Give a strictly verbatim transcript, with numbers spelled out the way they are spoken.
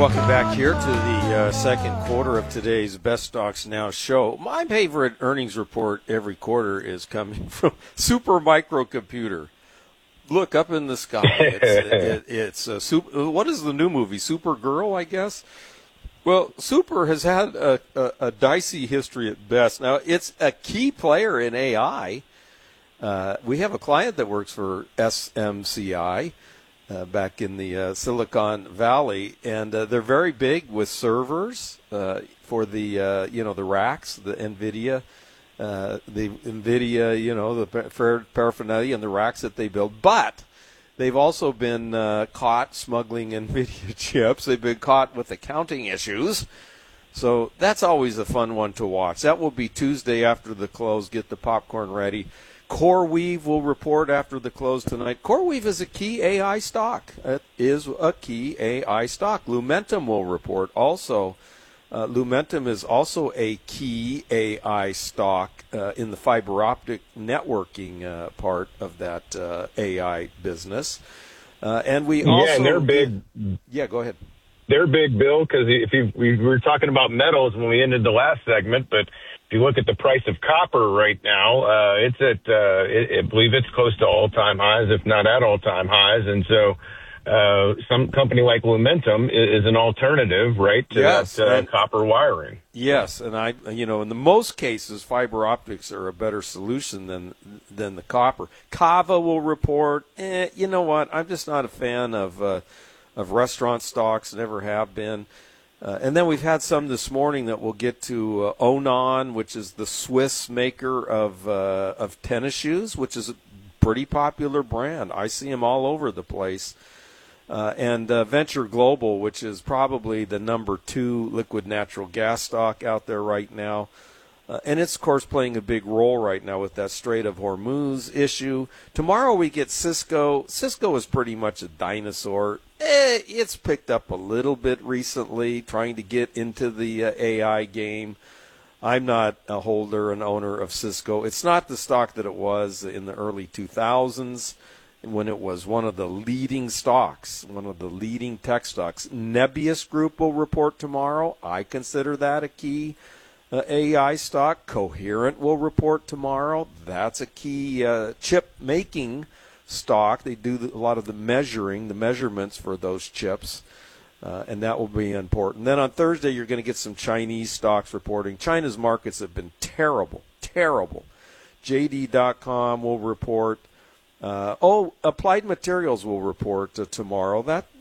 welcome back here to the uh, second quarter of today's Best Stocks Now show. My favorite earnings report every quarter is coming from Super Microcomputer. Look up in the sky. It's, it, it's a super, what is the new movie? Supergirl, I guess. Well, Super has had a, a, a dicey history at best. Now, it's a key player in A I. Uh, we have a client that works for S M C I. Uh, back in the uh, Silicon Valley, and uh, they're very big with servers uh, for the uh, you know the racks, the NVIDIA, uh, the NVIDIA, you know the par- paraphernalia and the racks that they build. But they've also been uh, caught smuggling NVIDIA chips. They've been caught with accounting issues. So that's always a fun one to watch. That will be Tuesday after the close. Get the popcorn ready. CoreWeave will report after the close tonight. CoreWeave is a key A I stock. It is a key A I stock. Lumentum will report also. Uh, Lumentum is also a key A I stock uh, in the fiber optic networking uh, part of that uh, A I business. Uh, and we also... Yeah, and they're big. Yeah, go ahead. They're big, Bill, because if you, we were talking about metals when we ended the last segment, but if you look at the price of copper right now, uh, it's at, uh, it, I believe it's close to all-time highs, if not at all-time highs. And so uh, some company like Lumentum is, is an alternative, right, to yes, that uh, and, copper wiring. Yes, and I, you know, in the most cases, fiber optics are a better solution than than the copper. Kava will report, eh, you know what, I'm just not a fan of uh, of restaurant stocks, never have been. Uh, and then we've had some this morning that we'll get to. uh, Onan, which is the Swiss maker of uh, of tennis shoes, which is a pretty popular brand. I see them all over the place. Uh, and uh, Venture Global, which is probably the number two liquid natural gas stock out there right now. Uh, and it's, of course, playing a big role right now with that Strait of Hormuz issue. Tomorrow we get Cisco. Cisco is pretty much a dinosaur. Eh, it's picked up a little bit recently, trying to get into the uh, A I game. I'm not a holder and owner of Cisco. It's not the stock that it was in the early two thousands when it was one of the leading stocks, one of the leading tech stocks. Nebius Group will report tomorrow. I consider that a key uh, A I stock. Coherent will report tomorrow. That's a key uh, chip-making stock. They do a lot of the measuring, the measurements for those chips, uh, and that will be important. Then on Thursday, you're going to get some Chinese stocks reporting. China's markets have been terrible, terrible. J D dot com will report. Uh, oh, Applied Materials will report uh, tomorrow. That